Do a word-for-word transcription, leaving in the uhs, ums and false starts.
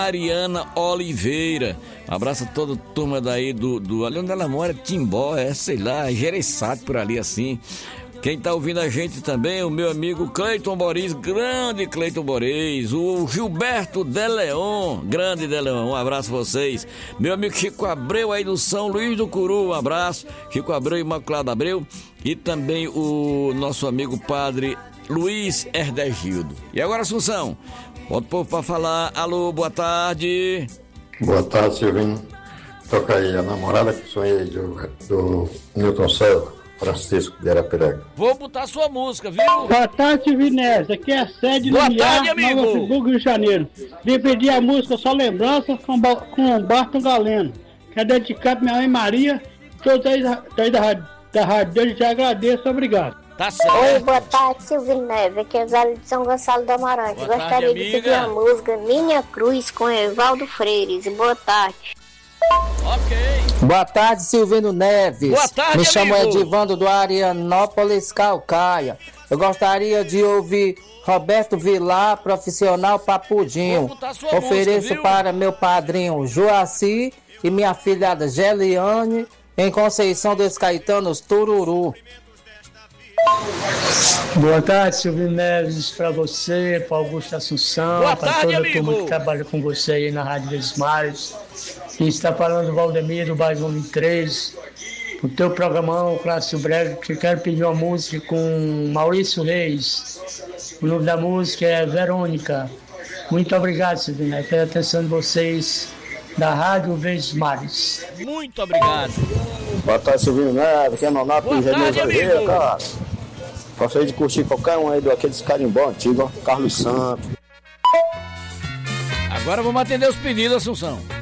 Mariana Oliveira. Um abraço a toda a turma daí do, do... Ali onde ela mora, Timbó, é, sei lá, Gereissati, por ali assim. Quem tá ouvindo a gente também, o meu amigo Cleiton Boris, grande Cleiton Boris, o Gilberto De Leon, grande De Leon, um abraço a vocês. Meu amigo Chico Abreu aí do São Luís do Curu, um abraço. Chico Abreu e Imaculado Abreu. E também o nosso amigo padre Luiz Herdegildo. E agora, Assunção, bota o povo pra falar. Alô, boa tarde. Boa tarde, Silvinho. Toca aí a namorada que sonhei do, do Newton Céu. Francisco de Arapiraca. Vou botar sua música, viu? Boa tarde, Vinés. Aqui é a sede do Boa tarde, amigo. Nova Friburgo, Rio de Janeiro. Vim pedir a música Só Lembrança com, com Barton Galeno. Quero dedicar pra minha mãe Maria. Todos aí da, da, da, da rádio. Deus te agradeço. Obrigado. Tá certo. Oi, boa tarde, Silvio Neves. Aqui é Zé de São Gonçalo do Amarante. Boa Gostaria tarde, de pedir a música Minha Cruz com Evaldo Freires. Boa tarde. Ok. Boa tarde, Silvino Neves. Boa tarde, Me chamo amigo. Edivando do Arianópolis, Calcaia. Eu gostaria de ouvir Roberto Vilar, profissional Papudinho. Vou botar sua Ofereço música, viu? para meu padrinho Joaci e minha filhada Geliane em Conceição dos Caetanos, Tururu. Boa tarde, Silvio Neves, para você, para Augusto Assunção, Boa para tarde, toda a amigo. turma que trabalha com você aí na Rádio dos Mares. Quem está falando, Valdemir, do bairro vinte e três. O teu programão, Clássico Breve, que eu quero pedir uma música com Maurício Reis. O nome da música é Verônica. Muito obrigado, Silvio Neves, pela atenção de vocês da Rádio Verdes Mares. Muito obrigado. Boa tarde, Silvinho Neves. Aqui é Nonato Boa do Engenheiro tarde, Oliveira, amigo. cara. Gostaria de curtir qualquer um aí daqueles carimbó antigo, ó. Carlos Santos. Agora vamos atender os pedidos, Assunção.